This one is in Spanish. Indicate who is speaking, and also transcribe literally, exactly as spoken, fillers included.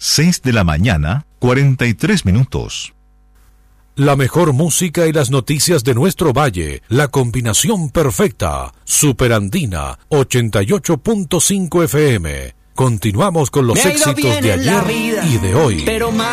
Speaker 1: seis de la mañana, cuarenta y tres minutos.
Speaker 2: La mejor música y las noticias de nuestro valle, la combinación perfecta. Superandina ochenta y ocho punto cinco F M. Continuamos con los éxitos de ayer y de hoy.
Speaker 3: Pero más